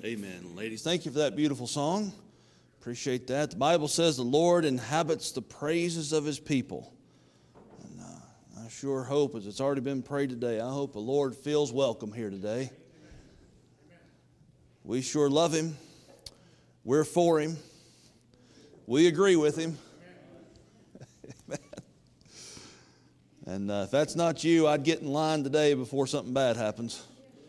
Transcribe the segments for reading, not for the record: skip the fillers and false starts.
Amen. Ladies, thank you for that beautiful song. Appreciate that. The Bible says the Lord inhabits the praises of His people. And I sure hope, as it's already been prayed today, I hope the Lord feels welcome here today. We sure love Him. We're for Him. We agree with Him. Amen. And if that's not you, I'd get in line today before something bad happens.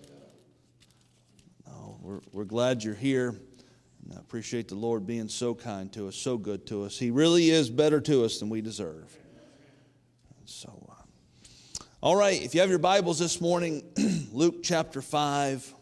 We're glad you're here, and I appreciate the Lord being so kind to us, so good to us. He really is better to us than we deserve. So, all right, if you have your Bibles this morning, Luke chapter 5.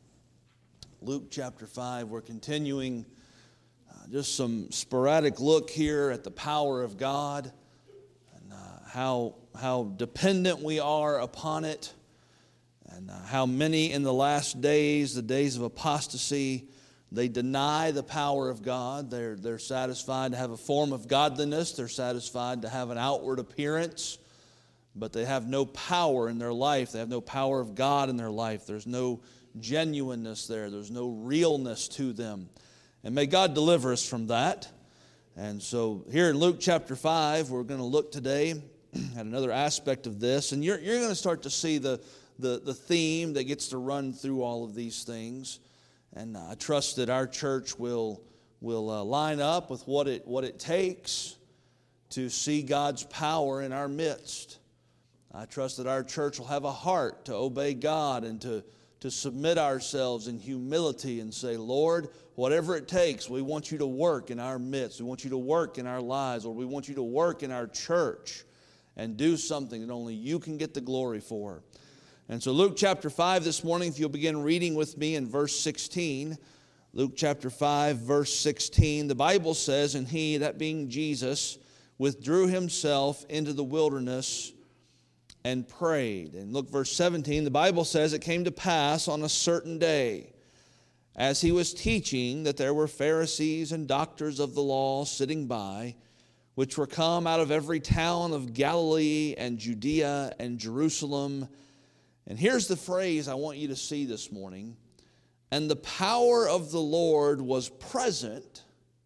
Luke chapter 5, we're continuing just some sporadic look here at the power of God and how dependent we are upon it. And how many in the last days, the days of apostasy, they deny the power of God. They're satisfied to have a form of godliness. They're satisfied to have an outward appearance. But they have no power in their life. They have no power of God in their life. There's no genuineness there. There's no realness to them. And may God deliver us from that. And so here in Luke chapter 5, we're going to look today at another aspect of this. And you're going to start to see the theme that gets to run through all of these things. And I trust that our church will line up with what it takes to see God's power in our midst. I trust that our church will have a heart to obey God and to submit ourselves in humility and say, Lord, whatever it takes, we want you to work in our midst. We want you to work in our lives, or we want you to work in our church and do something that only you can get the glory for. And so Luke chapter 5 this morning, if you'll begin reading with me in verse 16. Luke chapter 5, verse 16. The Bible says, and he, that being Jesus, withdrew himself into the wilderness and prayed. And look, verse 17, the Bible says, it came to pass on a certain day, as he was teaching, that there were Pharisees and doctors of the law sitting by, which were come out of every town of Galilee and Judea and Jerusalem. And here's the phrase I want you to see this morning. And the power of the Lord was present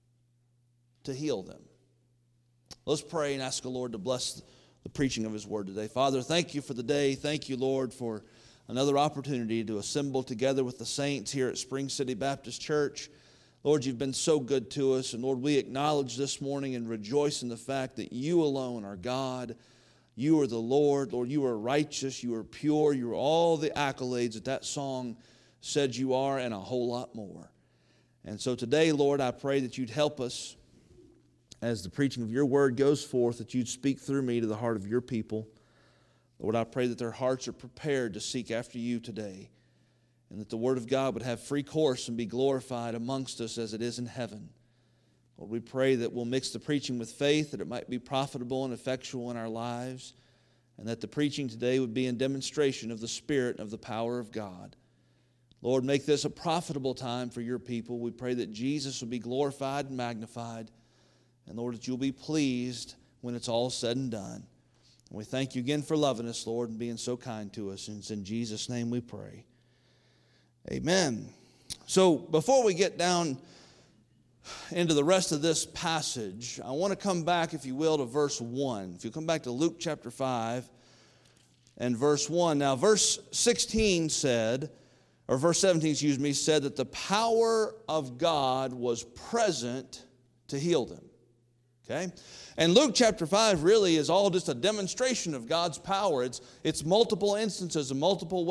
to heal them. Let's pray and ask the Lord to bless the preaching of His word today. Father, thank you for the day. Thank you, Lord, for another opportunity to assemble together with the saints here at Spring City Baptist Church. Lord, you've been so good to us. And Lord, we acknowledge this morning and rejoice in the fact that you alone are God. You are the Lord. Lord, you are righteous. You are pure. You are all the accolades that song said you are, and a whole lot more. And so today, Lord, I pray that you'd help us as the preaching of your word goes forth, that you'd speak through me to the heart of your people. Lord, I pray that their hearts are prepared to seek after you today, and that the word of God would have free course and be glorified amongst us as it is in heaven. Lord, we pray that we'll mix the preaching with faith, that it might be profitable and effectual in our lives, and that the preaching today would be in demonstration of the Spirit and of the power of God. Lord, make this a profitable time for your people. We pray that Jesus will be glorified and magnified, and Lord, that you'll be pleased when it's all said and done. And we thank you again for loving us, Lord, and being so kind to us. And it's in Jesus' name we pray. Amen. So before we get down into the rest of this passage, I want to come back, if you will, to verse 1. If you come back to Luke chapter 5 and verse 1. Now, verse 16 said, or verse 17, said that the power of God was present to heal them. Okay? And Luke chapter 5 really is all just a demonstration of God's power. It's multiple instances and multiple ways